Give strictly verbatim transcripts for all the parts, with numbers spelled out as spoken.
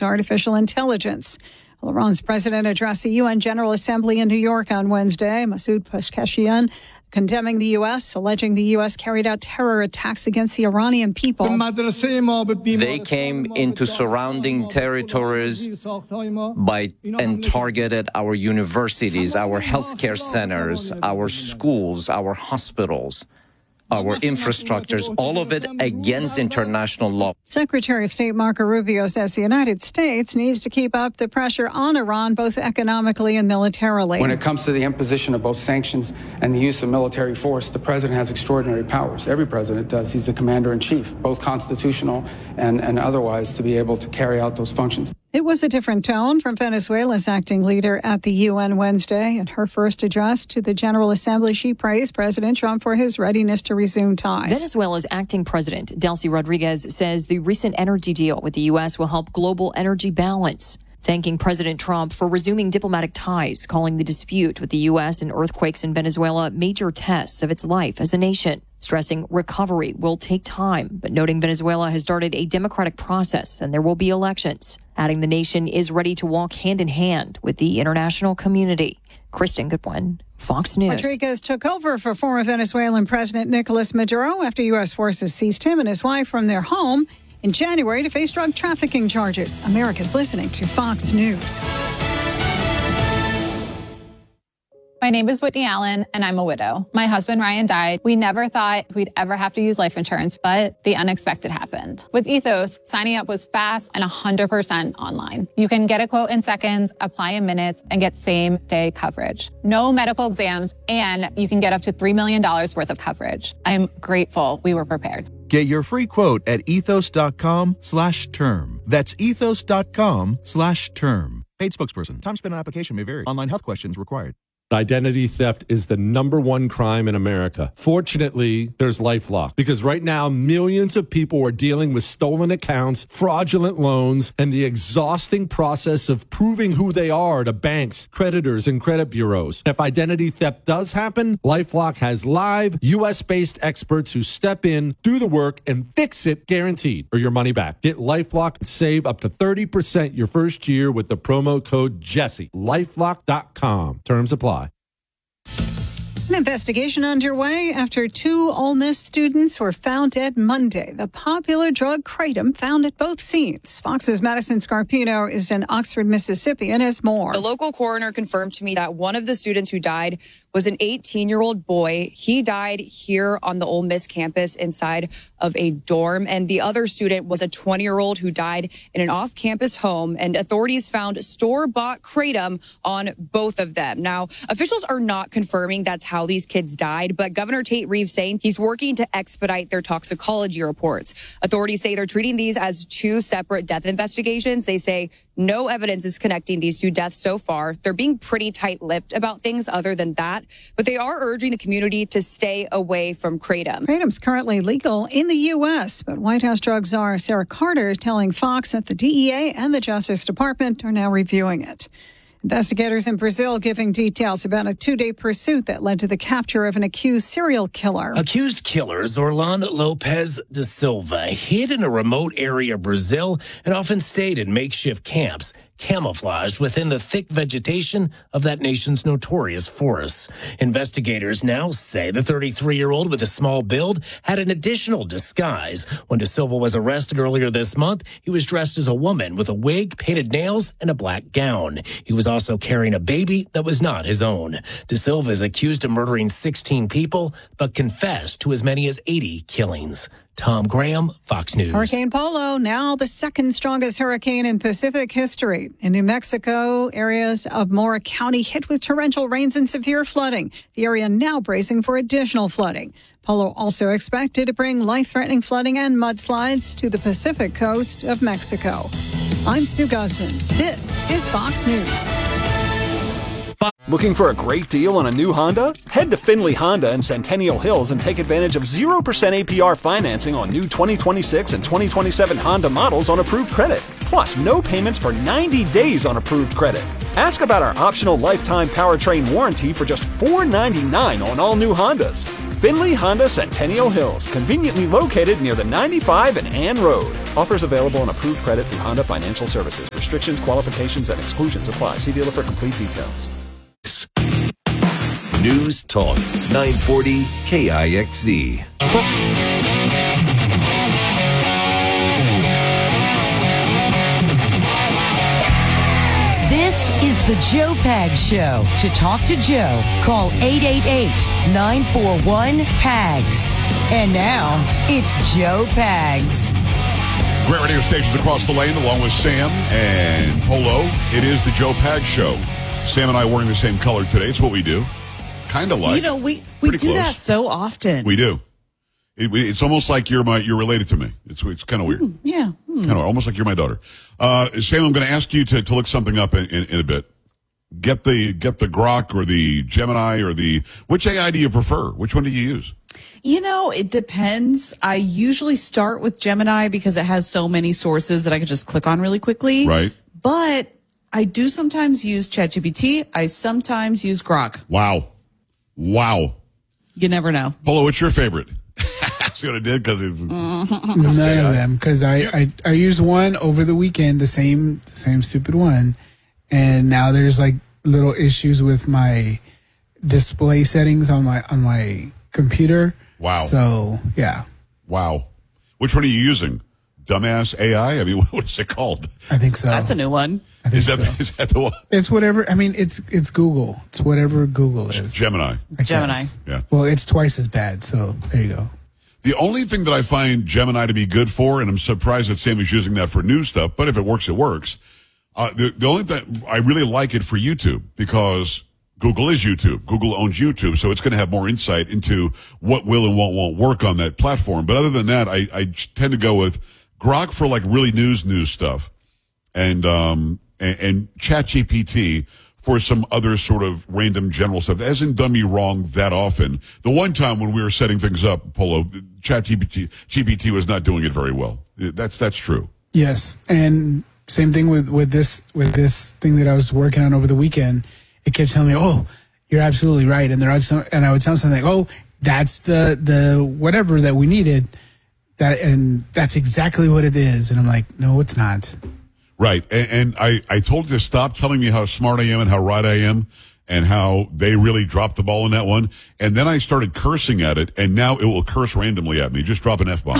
use artificial intelligence. Well, Iran's president addressed the U N General Assembly in New York on Wednesday. Masoud Pezeshkian condemning the U S, alleging the U S carried out terror attacks against the Iranian people. They came into surrounding territories by and targeted our universities, our healthcare centers, our schools, our hospitals, our infrastructures, all of it against international law. Secretary of State Marco Rubio says the United States needs to keep up the pressure on Iran, both economically and militarily. When it comes to the imposition of both sanctions and the use of military force, the president has extraordinary powers. Every president does. He's the commander-in-chief, both constitutional and, and otherwise, to be able to carry out those functions. It was a different tone from Venezuela's acting leader at the U N Wednesday. In her first address to the General Assembly, she praised President Trump for his readiness to resume ties. Venezuela's acting president, Delcy Rodriguez, says the recent energy deal with the U S will help global energy balance, thanking President Trump for resuming diplomatic ties, calling the dispute with the U S and earthquakes in Venezuela major tests of its life as a nation, stressing recovery will take time, but noting Venezuela has started a democratic process and there will be elections, adding the nation is ready to walk hand in hand with the international community. Kristen Goodwin, Fox News. Rodriguez took over for former Venezuelan President Nicolas Maduro after U S forces seized him and his wife from their home in January to face drug trafficking charges. America's listening to Fox News. My name is Whitney Allen, and I'm a widow. My husband, Ryan, died. We never thought we'd ever have to use life insurance, but the unexpected happened. With Ethos, signing up was fast and one hundred percent online. You can get a quote in seconds, apply in minutes, and get same-day coverage. No medical exams, and you can get up to three million dollars worth of coverage. I'm grateful we were prepared. Get your free quote at ethos.com slash term. That's ethos.com slash term. Paid spokesperson. Time spent on application may vary. Online health questions required. Identity theft is the number one crime in America. Fortunately, there's LifeLock, because right now millions of people are dealing with stolen accounts, fraudulent loans, and the exhausting process of proving who they are to banks, creditors, and credit bureaus. If identity theft does happen, LifeLock has live U S-based experts who step in, do the work, and fix it guaranteed, or your money back. Get LifeLock and save up to thirty percent your first year with the promo code Jesse. LifeLock dot com. Terms apply. An investigation underway after two Ole Miss students were found dead Monday. The popular drug kratom found at both scenes. Fox's Madison Scarpino is in Oxford, Mississippi, and has more. The local coroner confirmed to me that one of the students who died was an eighteen-year-old boy. He died here on the Ole Miss campus inside of a dorm. And the other student was a twenty-year-old who died in an off-campus home. And authorities found store-bought kratom on both of them. Now, officials are not confirming that's how these kids died, but Governor Tate Reeves saying he's working to expedite their toxicology reports. Authorities say they're treating these as two separate death investigations. They say no evidence is connecting these two deaths so far. They're being pretty tight-lipped about things other than that, but they are urging the community to stay away from kratom. Kratom's currently legal in the U S, but White House drug czar Sarah Carter telling Fox that the D E A and the Justice Department are now reviewing it. Investigators in Brazil giving details about a two-day pursuit that led to the capture of an accused serial killer. Accused killers Orlando Lopez da Silva hid in a remote area of Brazil and often stayed in makeshift camps, camouflaged within the thick vegetation of that nation's notorious forests. Investigators now say the thirty-three-year-old with a small build had an additional disguise. When Da Silva was arrested earlier this month, he was dressed as a woman with a wig, painted nails, and a black gown. He was also carrying a baby that was not his own. Da Silva is accused of murdering sixteen people, but confessed to as many as eighty killings. Tom Graham, Fox News. Hurricane Polo, now the second strongest hurricane in Pacific history. In New Mexico, areas of Mora County hit with torrential rains and severe flooding. The area now bracing for additional flooding. Polo also expected to bring life-threatening flooding and mudslides to the Pacific coast of Mexico. I'm Sue Guzman. This is Fox News. Looking for a great deal on a new Honda? Head to Findlay Honda in Centennial Hills and take advantage of zero percent A P R financing on new twenty twenty-six and twenty twenty-seven Honda models on approved credit. Plus, no payments for ninety days on approved credit. Ask about our optional lifetime powertrain warranty for just four dollars and ninety-nine cents on all new Hondas. Finley Honda Centennial Hills, conveniently located near the ninety-five and Ann Road. Offers available on approved credit through Honda Financial Services. Restrictions, qualifications, and exclusions apply. See dealer for complete details. News Talk nine forty K I X Z. This is the Joe Pags Show. To talk to Joe, call eight eight eight, nine four one, P A G S. And now, it's Joe Pags. Great radio stations across the lane, along with Sam and Polo. It is the Joe Pags Show. Sam and I are wearing the same color today. It's what we do. Kind of like. You know, we, we do close. that so often. We do. It, it's almost like you're my you're related to me. It's it's kind of weird. Mm, yeah. Mm. Kind of almost like you're my daughter. Uh, Sam, I'm going to ask you to, to look something up in, in, in a bit. Get the get the Grok or the Gemini or the which A I do you prefer? Which one do you use? You know, it depends. I usually start with Gemini because it has so many sources that I can just click on really quickly. Right. But I do sometimes use ChatGPT. I sometimes use Grok. Wow. Wow. You never know. Polo, what's your favorite? See what I did? Because none of them. Because I, I I used one over the weekend, the same the same stupid one, and now there's like little issues with my display settings on my on my computer. Wow. So yeah. Wow. Which one are you using? Dumbass A I? I mean, what is it called? I think so. That's a new one. I think Is that, so. is that the one? It's whatever. I mean, it's it's Google. It's whatever Google is. Gemini. I Gemini. guess. Yeah. Well, it's twice as bad. So there you go. The only thing that I find Gemini to be good for, and I'm surprised that Sam is using that for new stuff, but if it works, it works. Uh, the, the only thing, I really like it for YouTube because Google is YouTube. Google owns YouTube, so it's going to have more insight into what will and what won't work on that platform. But other than that, I, I tend to go with Grok for like really news, news stuff. And, um, and, and ChatGPT for some other sort of random general stuff. That hasn't done me wrong that often. The one time when we were setting things up, Polo, ChatGPT G P T was not doing it very well. That's that's true. Yes, and same thing with, with this with this thing that I was working on over the weekend. It kept telling me, "Oh, you're absolutely right," and there some, and I would tell something like, "Oh, that's the the whatever that we needed," that and that's exactly what it is, and I'm like, "No, it's not." Right, and, and I, I told you to stop telling me how smart I am and how right I am and how they really dropped the ball in that one. And then I started cursing at it, and now it will curse randomly at me. Just drop an F-bomb,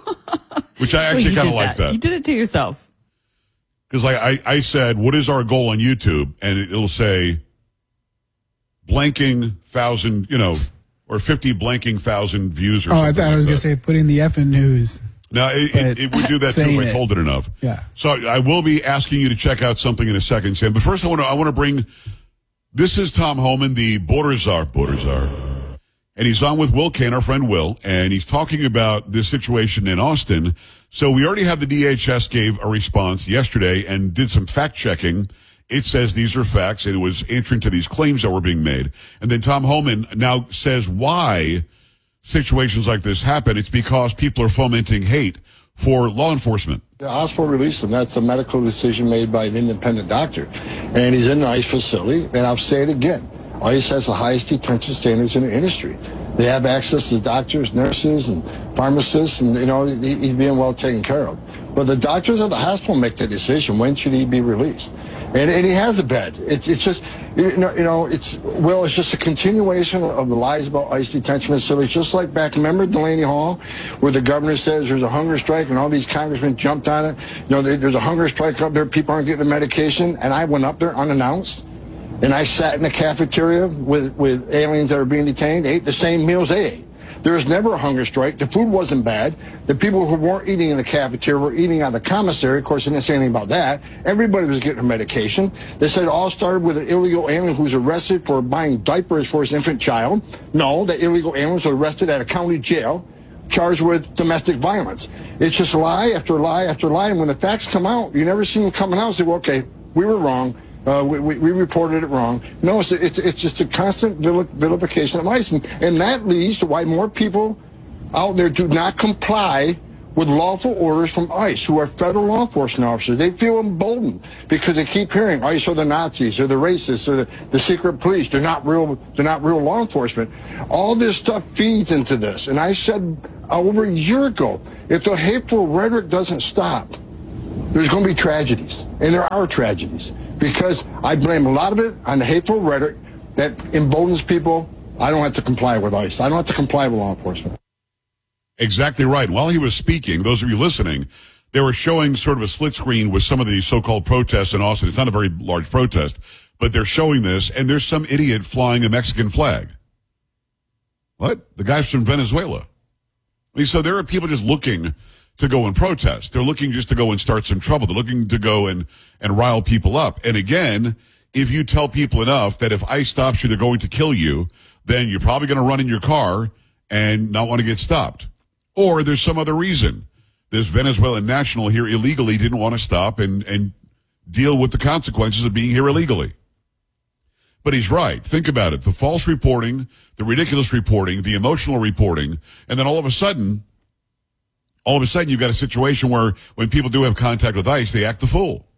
which I actually well, kind of like that. You did it to yourself. Because like I, I said, what is our goal on YouTube? And it, it'll say blanking thousand, you know, or fifty blanking thousand views or oh, something. I thought like I was that. going to say putting the F in news. No, it, it, it would do that too if I told it enough. Yeah. So I will be asking you to check out something in a second, Sam. But first, I want to I want to bring. This is Tom Homan, the border czar, border czar, and he's on with Will Kane, our friend Will, and he's talking about this situation in Austin. So we already have the D H S gave a response yesterday and did some fact checking. It says these are facts, and it was answering to these claims that were being made. And then Tom Homan now says why situations like this happen. It's because people are fomenting hate for law enforcement. The hospital released him. That's a medical decision made by an independent doctor. And he's in an ICE facility. And I'll say it again. ICE has the highest detention standards in the industry. They have access to doctors, nurses, and pharmacists, and, you know, he's being well taken care of. But the doctors at the hospital make the decision. When should he be released? And, and he has a bed. It's, it's just, you know, you know, it's, well, it's just a continuation of the lies about ICE detention facilities. Just like back, remember Delaney Hall, where the governor says there's a hunger strike and all these congressmen jumped on it. You know, there's a hunger strike up there. People aren't getting the medication. And I went up there unannounced. And I sat in the cafeteria with, with aliens that are being detained, ate the same meals they ate. There was never a hunger strike. The food wasn't bad. The people who weren't eating in the cafeteria were eating out of the commissary. Of course, they didn't say anything about that. Everybody was getting their medication. They said it all started with an illegal alien who was arrested for buying diapers for his infant child. No, the illegal alien was arrested at a county jail, charged with domestic violence. It's just lie after lie after lie. And when the facts come out, you never see them coming out and say, well, okay, we were wrong. Uh, we, we, we reported it wrong. No, it's, it's, it's just a constant vil- vilification of ICE. And, and that leads to why more people out there do not comply with lawful orders from ICE, who are federal law enforcement officers. They feel emboldened because they keep hearing ICE are the Nazis, or the racists, or the, the secret police. They're not real. They're not real law enforcement. All this stuff feeds into this. And I said uh, over a year ago, if the hateful rhetoric doesn't stop, there's going to be tragedies, and there are tragedies, because I blame a lot of it on the hateful rhetoric that emboldens people. I don't have to comply with ICE. I don't have to comply with law enforcement. Exactly right. While he was speaking, those of you listening, they were showing sort of a split screen with some of the so-called protests in Austin. It's not a very large protest, but they're showing this, and there's some idiot flying a Mexican flag. What? The guy's from Venezuela. I mean, so there are people just looking to go and protest. They're looking just to go and start some trouble. They're looking to go and, and rile people up. And again, if you tell people enough that if ICE stops you, they're going to kill you, then you're probably going to run in your car and not want to get stopped. Or there's some other reason. This Venezuelan national here illegally didn't want to stop and, and deal with the consequences of being here illegally. But he's right. Think about it. The false reporting, the ridiculous reporting, the emotional reporting, and then all of a sudden, all of a sudden you've got a situation where when people do have contact with ICE, they act the fool.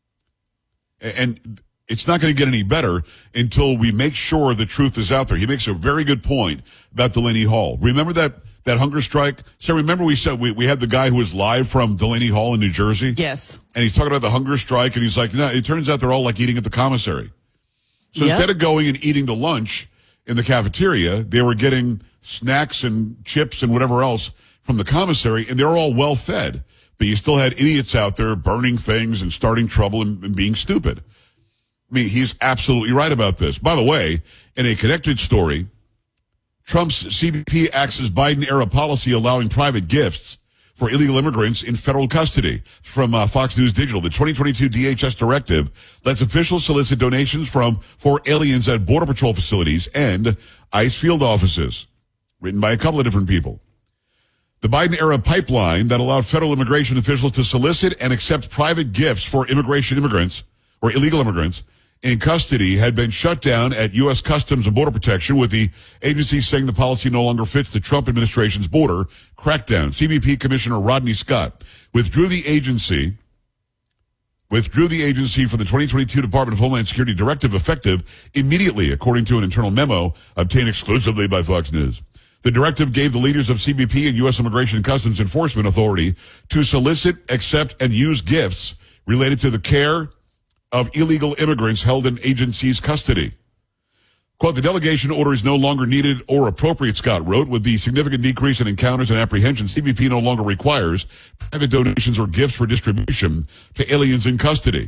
And it's not going to get any better until we make sure the truth is out there. He makes a very good point about Delaney Hall. Remember that That hunger strike? So remember we said we, we had the guy who was live from Delaney Hall in New Jersey? Yes. And he's talking about the hunger strike, and he's like, no, it turns out they're all like eating at the commissary. So Yep. instead of going and eating the lunch in the cafeteria, they were getting snacks and chips and whatever else from the commissary, and they were all well fed. But you still had idiots out there burning things and starting trouble and, and being stupid. I mean, he's absolutely right about this. By the way, in a connected story, Trump's C B P acts as Biden-era policy allowing private gifts for illegal immigrants in federal custody. From uh, Fox News Digital, the twenty twenty-two D H S directive lets officials solicit donations from for aliens at Border Patrol facilities and ICE field offices. Written by a couple of different people. The Biden-era pipeline that allowed federal immigration officials to solicit and accept private gifts for immigration immigrants or illegal immigrants in custody had been shut down at U S Customs and Border Protection, with the agency saying the policy no longer fits the Trump administration's border crackdown. C B P Commissioner Rodney Scott withdrew the agency withdrew the agency from the twenty twenty-two Department of Homeland Security directive effective immediately, according to an internal memo obtained exclusively by Fox News. The directive gave the leaders of C B P and U S Immigration and Customs Enforcement authority to solicit, accept, and use gifts related to the care of illegal immigrants held in agency's custody. Quote, the delegation order is no longer needed or appropriate, Scott wrote. With the significant decrease in encounters and apprehensions, C B P no longer requires private donations or gifts for distribution to aliens in custody.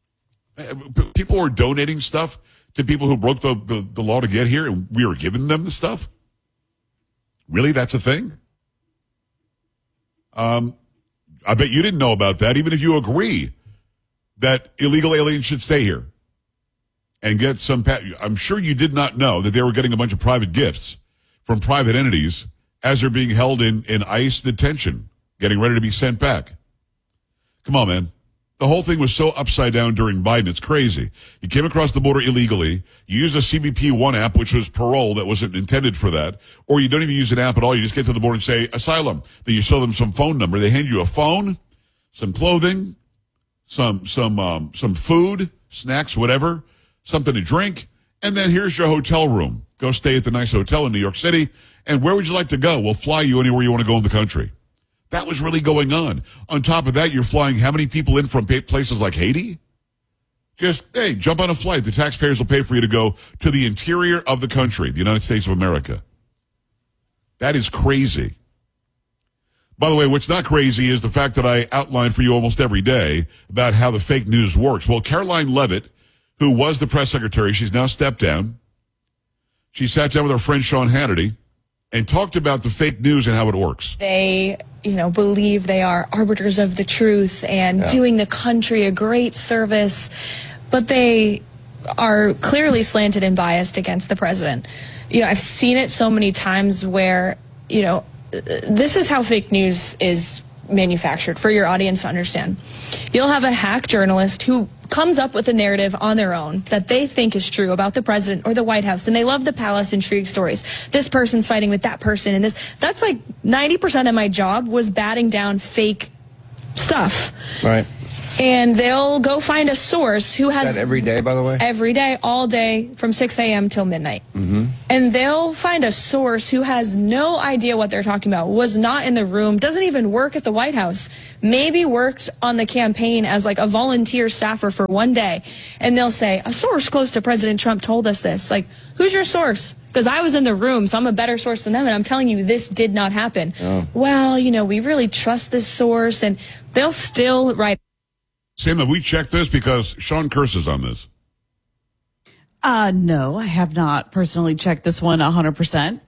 People were donating stuff to people who broke the, the, the law to get here, and we were giving them the stuff? Really? That's a thing? Um, I bet you didn't know about that, even if you agree that illegal aliens should stay here and get some, I'm sure you did not know that they were getting a bunch of private gifts from private entities as they're being held in, in ICE detention, getting ready to be sent back. Come on, man. The whole thing was so upside down during Biden. It's crazy. You came across the border illegally. You used a C B P One app, which was parole, that wasn't intended for that. Or you don't even use an app at all. You just get to the border and say, asylum. Then you show them some phone number. They hand you a phone, some clothing, some some um, some food, snacks, whatever, something to drink, and then here's your hotel room. Go stay at the nice hotel in New York City, and where would you like to go? We'll fly you anywhere you want to go in the country. That was really going on. On top of that, you're flying how many people in from places like Haiti? Just, hey, jump on a flight. The taxpayers will pay for you to go to the interior of the country, the United States of America. That is crazy. By the way, what's not crazy is the fact that I outline for you almost every day about how the fake news works. Well, Caroline Leavitt, who was the press secretary, she's now stepped down. She sat down with her friend Sean Hannity and talked about the fake news and how it works. They, you know, believe they are arbiters of the truth and Yeah. doing the country a great service, but they are clearly slanted and biased against the president. You know, I've seen it so many times where, you know, this is how fake news is manufactured for your audience to understand. You'll have a hack journalist who comes up with a narrative on their own that they think is true about the president or the White House, and they love the palace intrigue stories. This person's fighting with that person, and this, that's like ninety percent of my job was batting down fake stuff. Right. And they'll go find a source who has... Is that every day, by the way? Every day, all day, from six a.m. till midnight. Mm-hmm. And they'll find a source who has no idea what they're talking about, was not in the room, doesn't even work at the White House, maybe worked on the campaign as like a volunteer staffer for one day. And they'll say, a source close to President Trump told us this. Like, who's your source? Because I was in the room, so I'm a better source than them, and I'm telling you this did not happen. Oh. Well, you know, we really trust this source, and they'll still write... Sam, have we checked this? Because Sean curses on this. Uh, no, I have not personally checked this one one hundred percent.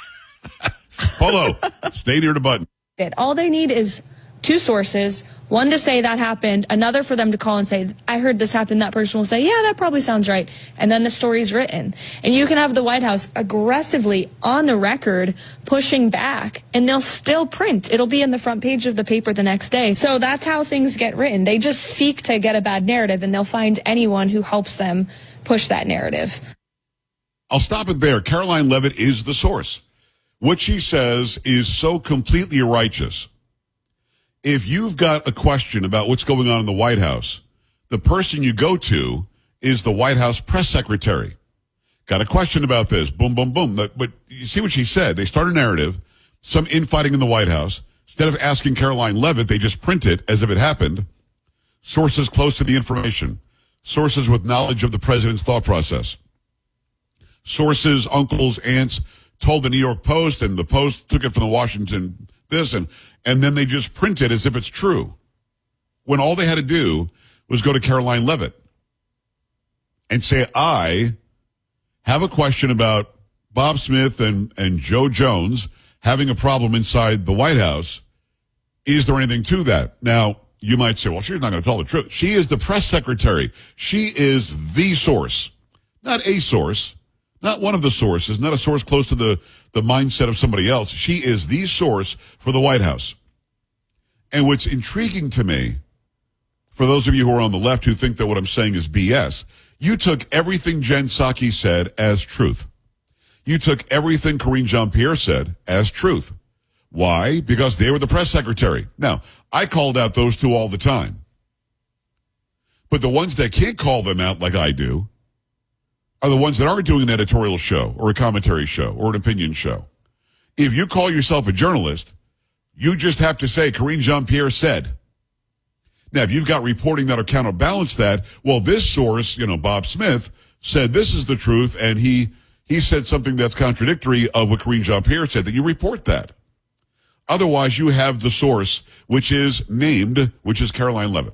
Polo, stay near the button. All they need is two sources, one to say that happened, another for them to call and say, I heard this happen. That person will say, yeah, that probably sounds right. And then the story's written. And you can have the White House aggressively on the record pushing back, and they'll still print. It'll be in the front page of the paper the next day. So that's how things get written. They just seek to get a bad narrative, and they'll find anyone who helps them push that narrative. I'll stop it there. Caroline Leavitt is the source. What she says is so completely righteous. If you've got a question about what's going on in the White House, the person you go to is the White House press secretary. Got a question about this. Boom, boom, boom. But, but you see what she said. They start a narrative, some infighting in the White House. Instead of asking Caroline Leavitt, they just print it as if it happened. Sources close to the information. Sources with knowledge of the president's thought process. Sources, uncles, aunts told the New York Post, and the Post took it from the Washington this, and and then they just print it as if it's true, when all they had to do was go to Caroline Leavitt and say, I have a question about Bob Smith and, and Joe Jones having a problem inside the White House. Is there anything to that? Now, you might say, well, she's not going to tell the truth. She is the press secretary. She is the source, not a source, not one of the sources, not a source close to the, the mindset of somebody else. She is the source for the White House. And what's intriguing to me, for those of you who are on the left who think that what I'm saying is B S, you took everything Jen Psaki said as truth. You took everything Karine Jean-Pierre said as truth. Why? Because they were the press secretary. Now, I called out those two all the time. But the ones that can't call them out like I do are the ones that aren't doing an editorial show or a commentary show or an opinion show. If you call yourself a journalist, you just have to say Karine Jean-Pierre said. Now, if you've got reporting that'll counterbalance that, well, this source, you know, Bob Smith, said this is the truth, and he he said something that's contradictory of what Karine Jean-Pierre said, that you report that. Otherwise, you have the source, which is named, which is Caroline Leavitt.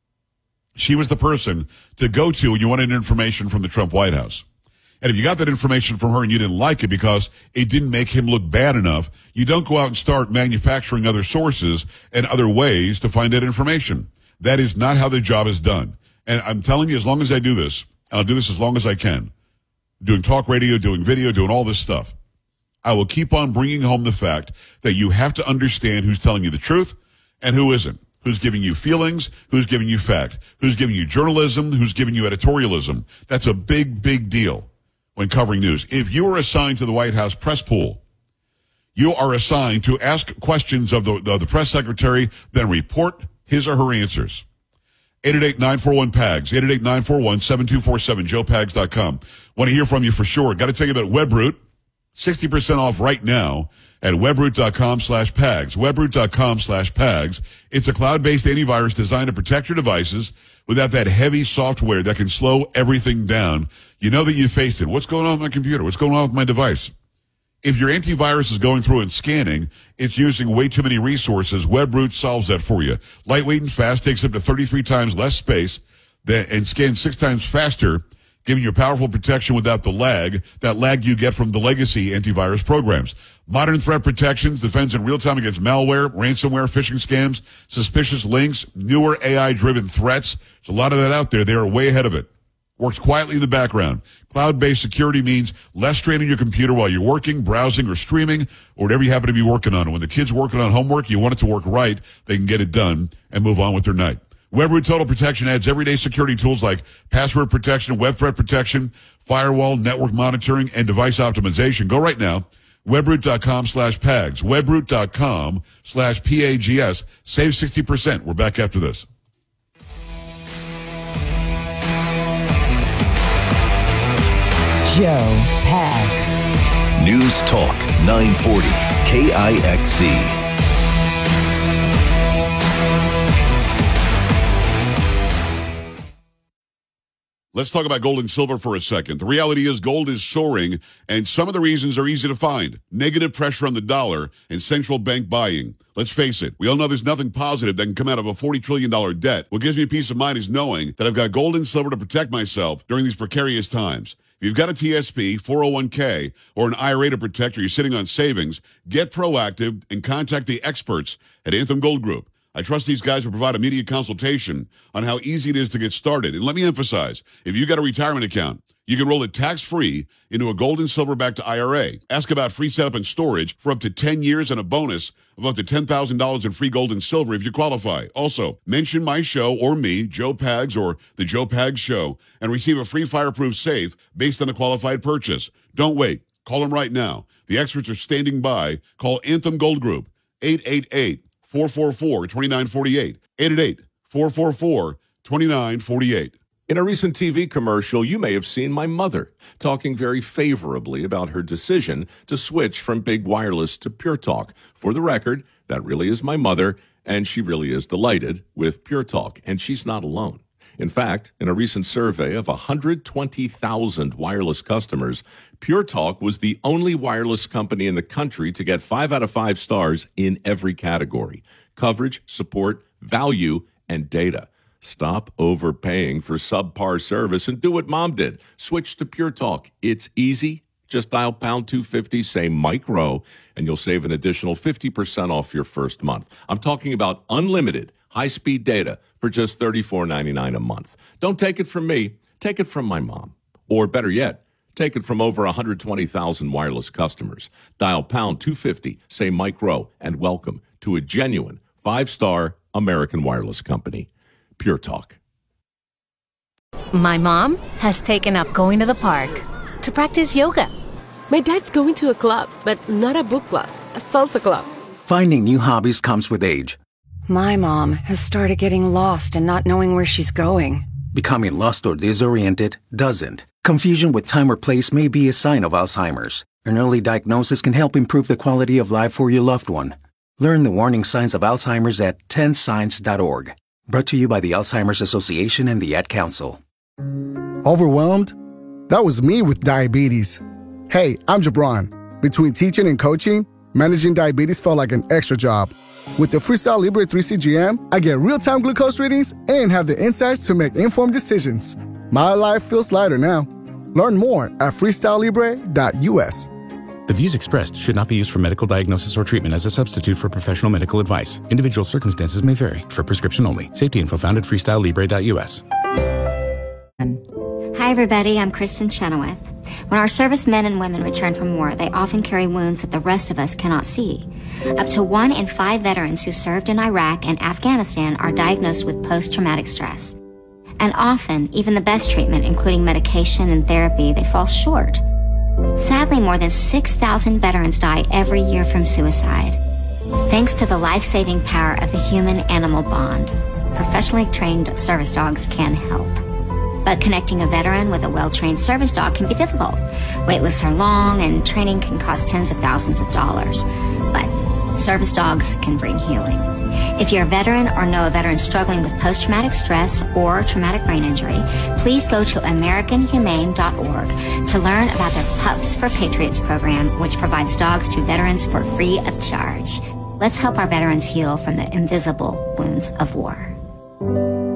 She was the person to go to when you wanted information from the Trump White House. And if you got that information from her and you didn't like it because it didn't make him look bad enough, you don't go out and start manufacturing other sources and other ways to find that information. That is not how the job is done. And I'm telling you, as long as I do this, and I'll do this as long as I can, doing talk radio, doing video, doing all this stuff, I will keep on bringing home the fact that you have to understand who's telling you the truth and who isn't. Who's giving you feelings, who's giving you fact, who's giving you journalism, who's giving you editorialism. That's a big, big deal when covering news. If you are assigned to the White House press pool, you are assigned to ask questions of the, of the press secretary, then report his or her answers. eight eight eight, nine four one, P A G S, eight eight eight, nine four one, seven two four seven, joe pags dot com. Want to hear from you for sure. Got to tell you about WebRoot, sixty percent off right now at webroot.com slash pags, webroot.com slash pags. It's a cloud-based antivirus designed to protect your devices without that heavy software that can slow everything down. You know that you faced it. What's going on with my computer? What's going on with my device? If your antivirus is going through and scanning, it's using way too many resources. WebRoot solves that for you. Lightweight and fast, takes up to thirty-three times less space than, and scans six times faster, giving you powerful protection without the lag, that lag you get from the legacy antivirus programs. Modern threat protections defends in real time against malware, ransomware, phishing scams, suspicious links, newer A I-driven threats. There's a lot of that out there. They are way ahead of it. Works quietly in the background. Cloud-based security means less strain on your computer while you're working, browsing, or streaming, or whatever you happen to be working on. And when the kid's working on homework, you want it to work right, they can get it done and move on with their night. Webroot Total Protection adds everyday security tools like password protection, web threat protection, firewall, network monitoring, and device optimization. Go right now. Webroot.com slash PAGS. Webroot.com slash P A G S. Save sixty percent. We're back after this. Joe Pags. News Talk nine forty K I X C. Let's talk about gold and silver for a second. The reality is gold is soaring, and some of the reasons are easy to find. Negative pressure on the dollar and central bank buying. Let's face it, we all know there's nothing positive that can come out of a forty trillion dollars debt. What gives me peace of mind is knowing that I've got gold and silver to protect myself during these precarious times. If you've got a T S P, four oh one k, or an I R A to protect, or you're sitting on savings, get proactive and contact the experts at Anthem Gold Group. I trust these guys will provide immediate consultation on how easy it is to get started. And let me emphasize, if you got a retirement account, you can roll it tax-free into a gold and silver-backed I R A. Ask about free setup and storage for up to ten years and a bonus of up to ten thousand dollars in free gold and silver if you qualify. Also, mention my show or me, Joe Pags or The Joe Pags Show, and receive a free fireproof safe based on a qualified purchase. Don't wait. Call them right now. The experts are standing by. Call Anthem Gold Group, eight eight eight, four four four, two nine four eight, eight eight eight, four four four, two nine four eight. In a recent T V commercial, you may have seen my mother talking very favorably about her decision to switch from Big Wireless to Pure Talk. For the record, that really is my mother, and she really is delighted with Pure Talk, and she's not alone. In fact, in a recent survey of one hundred twenty thousand wireless customers, Pure Talk was the only wireless company in the country to get five out of five stars in every category: coverage, support, value, and data. Stop overpaying for subpar service and do what Mom did. Switch to Pure Talk. It's easy. Just dial pound two fifty, say Mike Rowe, and you'll save an additional fifty percent off your first month. I'm talking about unlimited high-speed data for just thirty-four ninety-nine a month. Don't take it from me. Take it from my mom. Or better yet, take it from over one hundred twenty thousand wireless customers. Dial pound two fifty, say Mike Rowe, and welcome to a genuine five-star American wireless company. Pure Talk. My mom has taken up going to the park to practice yoga. My dad's going to a club, but not a book club, a salsa club. Finding new hobbies comes with age. My mom has started getting lost and not knowing where she's going. Becoming lost or disoriented doesn't. Confusion with time or place may be a sign of Alzheimer's. An early diagnosis can help improve the quality of life for your loved one. Learn the warning signs of Alzheimer's at ten signs dot org. Brought to you by the Alzheimer's Association and the Ad Council. Overwhelmed? That was me with diabetes. Hey, I'm Jabron. Between teaching and coaching, managing diabetes felt like an extra job. With the Freestyle Libre three C G M, I get real-time glucose readings and have the insights to make informed decisions. My life feels lighter now. Learn more at freestyle libre dot U S. The views expressed should not be used for medical diagnosis or treatment as a substitute for professional medical advice. Individual circumstances may vary. For prescription only. Safety info found at freestyle libre dot U S. Hi, everybody. I'm Kristen Chenoweth. When our servicemen and women return from war, they often carry wounds that the rest of us cannot see. Up to one in five veterans who served in Iraq and Afghanistan are diagnosed with post-traumatic stress. And often, even the best treatment, including medication and therapy, they fall short. Sadly, more than six thousand veterans die every year from suicide. Thanks to the life-saving power of the human-animal bond, professionally trained service dogs can help. But connecting a veteran with a well-trained service dog can be difficult. Wait lists are long, and training can cost tens of thousands of dollars. But service dogs can bring healing. If you're a veteran or know a veteran struggling with post-traumatic stress or traumatic brain injury, please go to american humane dot org to learn about their Pups for Patriots program, which provides dogs to veterans for free of charge. Let's help our veterans heal from the invisible wounds of war.